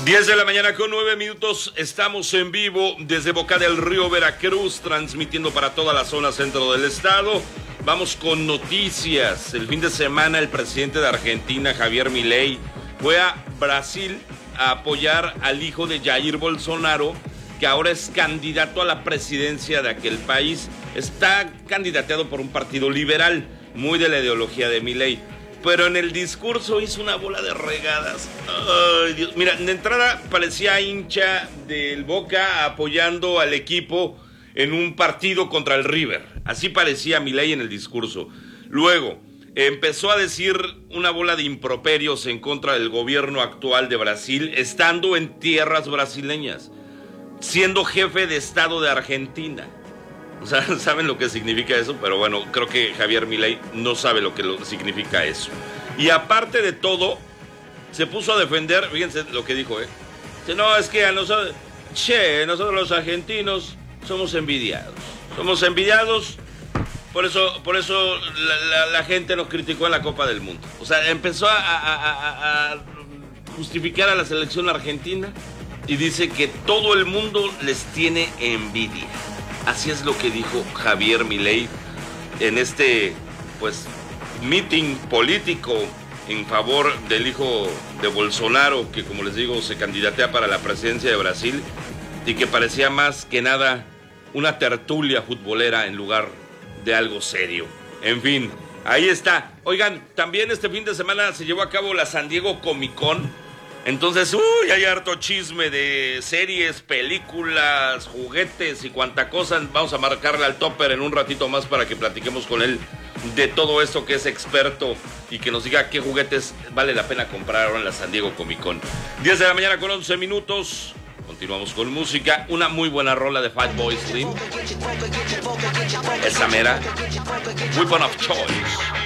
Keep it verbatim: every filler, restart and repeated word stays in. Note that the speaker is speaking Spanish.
diez de la mañana con nueve minutos, estamos en vivo desde Boca del Río, Veracruz, transmitiendo para toda la zona centro del estado. Vamos con noticias. El fin de semana el presidente de Argentina, Javier Milei, fue a Brasil a apoyar al hijo de Jair Bolsonaro, que ahora es candidato a la presidencia de aquel país. Está candidateado por un partido liberal, muy de la ideología de Milei. Pero en el discurso hizo una bola de regadas. Ay, Dios. Mira, de entrada parecía hincha del Boca apoyando al equipo en un partido contra el River. Así parecía Milei en el discurso. Luego empezó a decir una bola de improperios en contra del gobierno actual de Brasil, estando en tierras brasileñas, siendo jefe de Estado de Argentina. O sea, saben lo que significa eso, pero bueno, creo que Javier Milei no sabe lo que lo significa eso. Y aparte de todo, se puso a defender, fíjense lo que dijo, ¿eh? Dice, no, es que a nosotros, che, nosotros los argentinos somos envidiados. Somos envidiados, por eso, por eso la, la, la gente nos criticó en la Copa del Mundo. O sea, empezó a, a, a, a justificar a la selección argentina y dice que todo el mundo les tiene envidia. Así es lo que dijo Javier Milei en este, pues, meeting político en favor del hijo de Bolsonaro, que como les digo, se candidatea para la presidencia de Brasil y que parecía más que nada una tertulia futbolera en lugar de algo serio. En fin, ahí está. Oigan, también este fin de semana se llevó a cabo la San Diego Comic Con. Entonces, uy, hay harto chisme de series, películas, juguetes y cuanta cosa. Vamos a marcarle al Topper en un ratito más para que platiquemos con él de todo esto, que es experto, y que nos diga qué juguetes vale la pena comprar ahora en la San Diego Comic Con. diez de la mañana con once minutos. Continuamos con música. Una muy buena rola de Fatboy Slim. Esa mera. Weapon of Choice.